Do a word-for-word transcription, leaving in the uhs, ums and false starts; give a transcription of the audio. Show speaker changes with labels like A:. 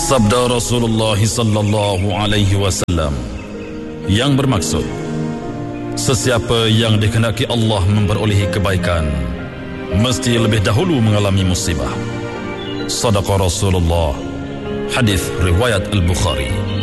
A: Sabda Rasulullah sallallahu alaihi wasallam yang bermaksud, sesiapa yang dikehendaki Allah memperolehi kebaikan mesti lebih dahulu mengalami musibah. Sadaqa Rasulullah. Hadis riwayat Al-Bukhari.